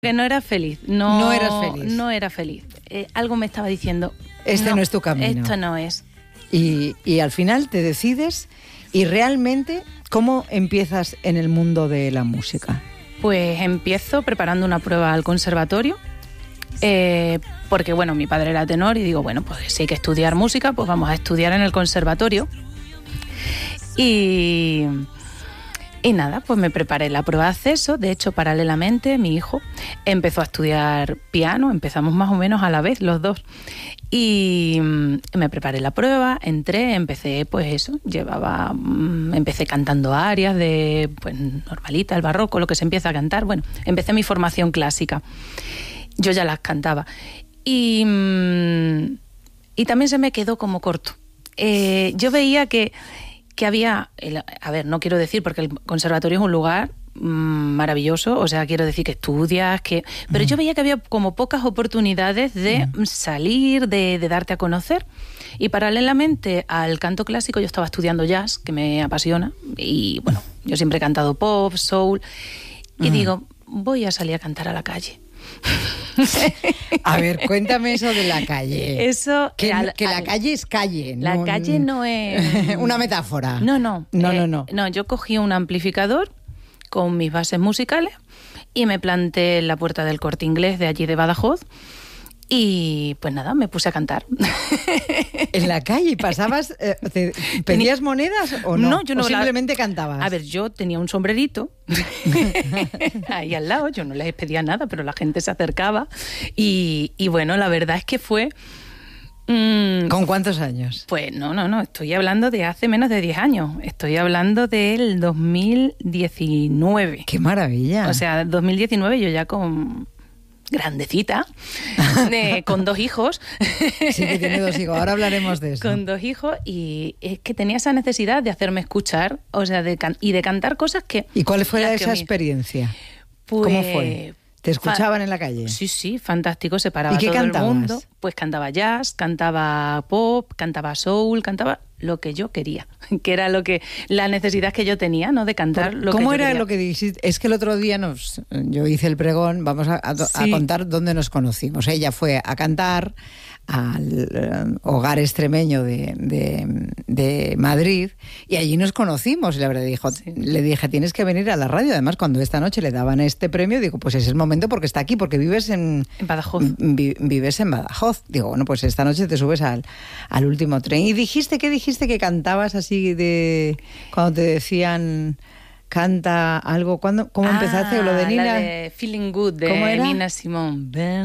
Que no era feliz. No eras feliz. No era feliz. Algo me estaba diciendo. No es tu camino. Esto no es. Y al final te decides y realmente, ¿cómo empiezas en el mundo de la música? Pues empiezo preparando una prueba al conservatorio. Porque, bueno, mi padre era tenor y digo, bueno, pues si hay que estudiar música, pues vamos a estudiar en el conservatorio. Y nada, pues me preparé la prueba de acceso. De hecho, paralelamente, mi hijo empezó a estudiar piano. Empezamos más o menos a la vez, los dos. Y me preparé la prueba, entré, empecé, pues eso, empecé cantando arias de, pues, normalita, el barroco, lo que se empieza a cantar. Bueno, empecé mi formación clásica. Yo ya las cantaba. Y también se me quedó como corto. Yo veía que había, a ver, no quiero decir, porque el conservatorio es un lugar maravilloso, o sea, quiero decir que estudias, pero yo veía que había como pocas oportunidades de salir, de darte a conocer. Y paralelamente al canto clásico yo estaba estudiando jazz, que me apasiona, y bueno, yo siempre he cantado pop, soul, y digo, voy a salir a cantar a la calle. A ver, cuéntame eso de la calle. Eso que la calle es calle. La calle no es una metáfora. No. No, yo cogí un amplificador con mis bases musicales y me planté en la puerta del Corte Inglés de allí de Badajoz. Y pues nada, me puse a cantar. ¿En la calle pasabas? ¿Pedías monedas o no? No, yo no. ¿O simplemente cantabas? A ver, yo tenía un sombrerito ahí al lado, yo no les pedía nada, pero la gente se acercaba. Y bueno, la verdad es que fue... ¿Con cuántos años? Pues no, estoy hablando de hace menos de 10 años. Estoy hablando del 2019. ¡Qué maravilla! O sea, 2019 yo ya con... grandecita, con 2 hijos. Sí, que tiene 2 hijos, ahora hablaremos de eso. Con 2 hijos, y es que tenía esa necesidad de hacerme escuchar, o sea, de cantar cosas que... ¿Y cuál fue esa experiencia? Pues, ¿cómo fue? ¿Te escuchaban en la calle? Sí, fantástico, se paraba ¿Y qué todo cantabas? el mundo. Pues cantaba jazz, cantaba pop, cantaba soul, cantaba lo que yo quería, que era la necesidad que yo tenía, ¿no? De cantar lo que yo quería. ¿Cómo era lo que dijiste? Es que el otro día yo hice el pregón, vamos a contar dónde nos conocimos. Ella fue a cantar al Hogar Extremeño de Madrid y allí nos conocimos y la verdad le dije, tienes que venir a la radio. Además, cuando esta noche le daban este premio, digo, pues es el momento porque está aquí, porque vives en Badajoz. Vives en Badajoz. Digo, bueno, pues esta noche te subes al último tren. ¿Y qué dijiste que cantabas así cuando te decían... Canta algo, ¿cómo empezaste? Lo de Nina. La de Feeling Good de Nina Simone.